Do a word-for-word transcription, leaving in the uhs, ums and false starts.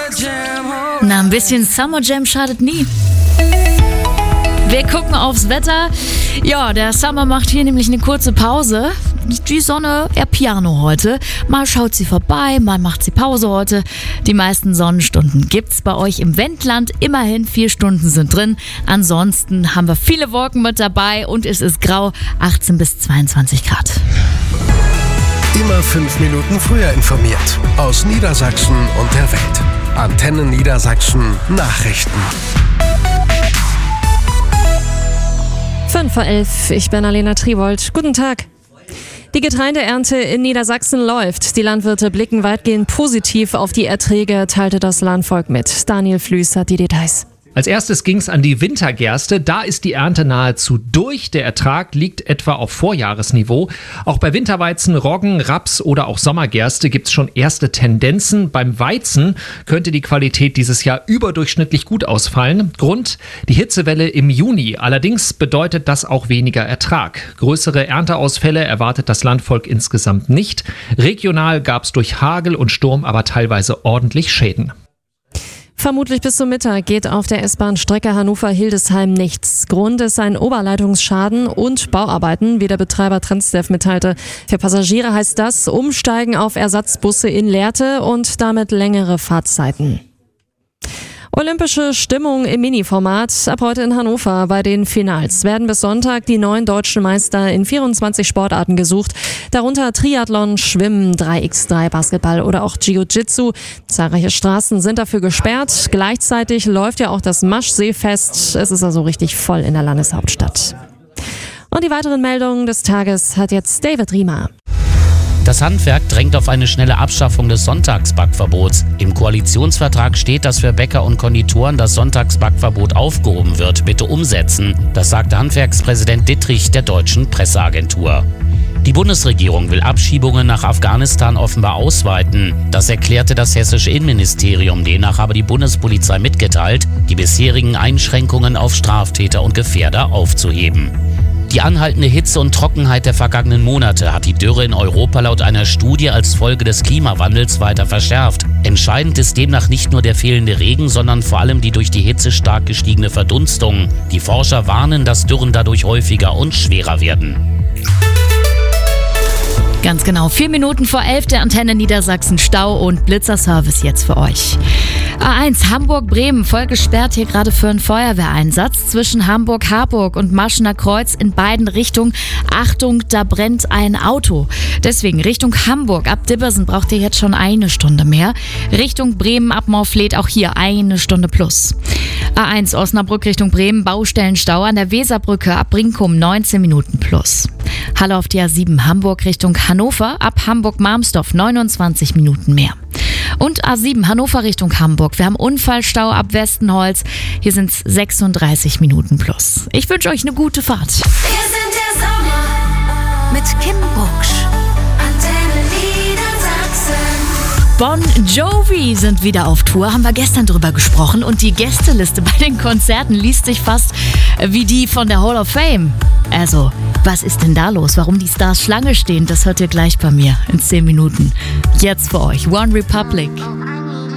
Na, ein bisschen Summer Jam schadet nie. Wir gucken aufs Wetter. Ja, der Summer macht hier nämlich eine kurze Pause. Die Sonne eher Piano heute. Mal schaut sie vorbei, mal macht sie Pause heute. Die meisten Sonnenstunden gibt's bei euch im Wendland. Immerhin vier Stunden sind drin. Ansonsten haben wir viele Wolken mit dabei und es ist grau, achtzehn bis zweiundzwanzig Grad. Immer fünf Minuten früher informiert. Aus Niedersachsen und der Welt. Antenne Niedersachsen Nachrichten. fünf vor elf, ich bin Alena Triwold. Guten Tag. Die Getreideernte in Niedersachsen läuft. Die Landwirte blicken weitgehend positiv auf die Erträge, teilte das Landvolk mit. Daniel Flüß hat die Details. Als erstes ging es an die Wintergerste. Da ist die Ernte nahezu durch. Der Ertrag liegt etwa auf Vorjahresniveau. Auch bei Winterweizen, Roggen, Raps oder auch Sommergerste gibt es schon erste Tendenzen. Beim Weizen könnte die Qualität dieses Jahr überdurchschnittlich gut ausfallen. Grund: die Hitzewelle im Juni. Allerdings bedeutet das auch weniger Ertrag. Größere Ernteausfälle erwartet das Landvolk insgesamt nicht. Regional gab es durch Hagel und Sturm aber teilweise ordentlich Schäden. Vermutlich bis zum Mittag geht auf der S-Bahn-Strecke Hannover-Hildesheim nichts. Grund ist ein Oberleitungsschaden und Bauarbeiten, wie der Betreiber Transdev mitteilte. Für Passagiere heißt das Umsteigen auf Ersatzbusse in Lehrte und damit längere Fahrtzeiten. Olympische Stimmung im Mini-Format. Ab heute in Hannover bei den Finals werden bis Sonntag die neun deutschen Meister in vierundzwanzig Sportarten gesucht. Darunter Triathlon, Schwimmen, drei mal drei Basketball oder auch Jiu-Jitsu. Zahlreiche Straßen sind dafür gesperrt. Gleichzeitig läuft ja auch das Maschseefest. Es ist also richtig voll in der Landeshauptstadt. Und die weiteren Meldungen des Tages hat jetzt David Riemer. Das Handwerk drängt auf eine schnelle Abschaffung des Sonntagsbackverbots. Im Koalitionsvertrag steht, dass für Bäcker und Konditoren das Sonntagsbackverbot aufgehoben wird. Bitte umsetzen. Das sagte Handwerkspräsident Dittrich der Deutschen Presseagentur. Die Bundesregierung will Abschiebungen nach Afghanistan offenbar ausweiten. Das erklärte das hessische Innenministerium. Demnach habe die Bundespolizei mitgeteilt, die bisherigen Einschränkungen auf Straftäter und Gefährder aufzuheben. Die anhaltende Hitze und Trockenheit der vergangenen Monate hat die Dürre in Europa laut einer Studie als Folge des Klimawandels weiter verschärft. Entscheidend ist demnach nicht nur der fehlende Regen, sondern vor allem die durch die Hitze stark gestiegene Verdunstung. Die Forscher warnen, dass Dürren dadurch häufiger und schwerer werden. Ganz genau, vier Minuten vor elf, der Antenne Niedersachsen Stau- und Blitzerservice jetzt für euch. A eins Hamburg-Bremen, voll gesperrt hier gerade für einen Feuerwehreinsatz zwischen Hamburg-Harburg und Maschener Kreuz in beiden Richtungen. Achtung, da brennt ein Auto. Deswegen Richtung Hamburg ab Dibbersen braucht ihr jetzt schon eine Stunde mehr. Richtung Bremen ab Morfleet auch hier eine Stunde plus. A eins Osnabrück Richtung Bremen, Baustellenstau an der Weserbrücke ab Brinkum neunzehn Minuten plus. Halle auf die A sieben Hamburg Richtung Hannover ab Hamburg-Marmsdorf neunundzwanzig Minuten mehr. Und A sieben Hannover Richtung Hamburg. Wir haben Unfallstau ab Westenholz. Hier sind es sechsunddreißig Minuten plus. Ich wünsche euch eine gute Fahrt. Wir sind der Sommer mit Kim Bucksch. Antenne Niedersachsen. Bon Jovi sind wieder auf Tour, haben wir gestern drüber gesprochen. Und die Gästeliste bei den Konzerten liest sich fast wie die von der Hall of Fame. Also, was ist denn da los? Warum die Stars Schlange stehen, das hört ihr gleich bei mir in zehn Minuten. Jetzt für euch One Republic.